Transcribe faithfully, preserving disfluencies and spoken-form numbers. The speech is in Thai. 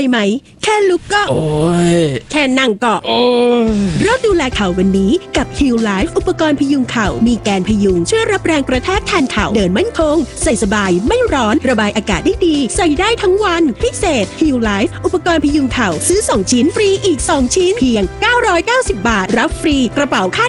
อยไหมแค่ลุกก็โอ้ยแค่นั่งก็โอ้ยเริ่มดูแลเข่าวันนี้กับ Heal Life อุปกรณ์พยุงเข่ามีแกนพยุงช่วยรับแรงกระแทกแทนเข่าเดินมั่นคงใส่สบายไม่ร้อนระบายอากาศได้ดีใส่ได้ทั้งวันพิเศษ Heal Life อุปกรณ์พยุงเข่าซื้อสองชิ้นฟรีอีกสองชิ้นเพียงเก้าร้อยเก้าสิบบาทรับฟรีกระเป๋าคาด